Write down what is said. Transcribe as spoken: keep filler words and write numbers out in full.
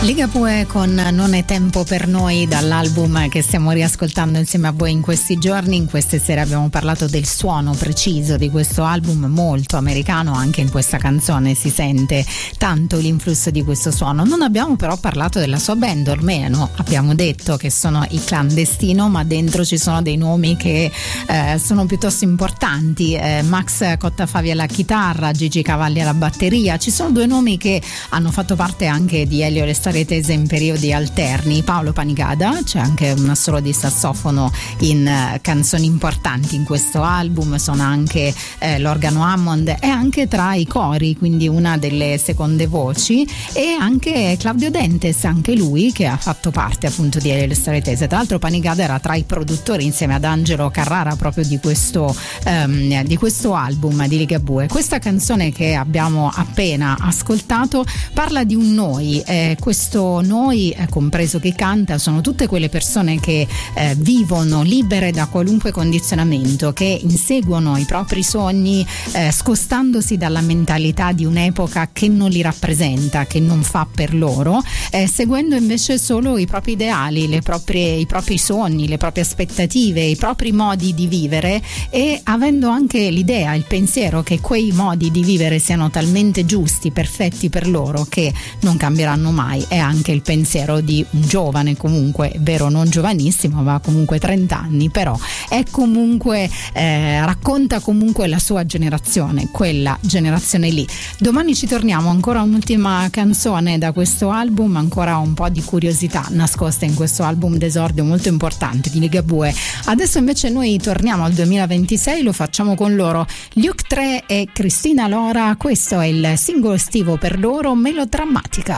Ligabue con Non è tempo per noi, dall'album che stiamo riascoltando insieme a voi in questi giorni. In queste sere abbiamo parlato del suono preciso di questo album molto americano, anche in questa canzone si sente tanto l'influsso di questo suono. Non abbiamo però parlato della sua band, almeno abbiamo detto che sono i Clandestino, ma dentro ci sono dei nomi che eh, sono piuttosto importanti. eh, Max Cottafavia alla chitarra, Gigi Cavalli alla batteria. Ci sono due nomi che hanno fatto parte anche di Elio Lestari Tese in periodi alterni. Paolo Panigada, c'è anche un assolo di sassofono in uh, canzoni importanti in questo album, suona anche eh, l'organo Hammond, è anche tra i cori, quindi una delle seconde voci, e anche Claudio Dentes, anche lui che ha fatto parte appunto di Elio Lestari Tese. Tra l'altro Panigada era tra i produttori insieme ad Angelo Carrara proprio di questo um, di questo album di Ligabue. Questa canzone che abbiamo appena ascoltato parla di un noi, eh, questo noi, eh, compreso chi canta, sono tutte quelle persone che eh, vivono libere da qualunque condizionamento, che inseguono i propri sogni eh, scostandosi dalla mentalità di un'epoca che non li rappresenta, che non fa per loro, eh, seguendo invece solo i propri ideali, le proprie, i propri sogni, le proprie aspettative, i propri modi di vivere, e avendo anche l'idea, il pensiero che quei modi di vivere siano talmente giusti, perfetti per loro, che non cambieranno mai. È anche il pensiero di un giovane, comunque, è vero, non giovanissimo, ma comunque trenta anni, però è comunque eh, racconta comunque la sua generazione, quella generazione lì. Domani ci torniamo, ancora un'ultima canzone da questo album, ancora un po' di curiosità nascosta in questo album d'esordio molto importante di Ligabue. Adesso invece noi torniamo al duemilaventisei, lo facciamo con loro, Luke tre e Cristina Lora. Questo è il singolo estivo per loro, Melodrammatica.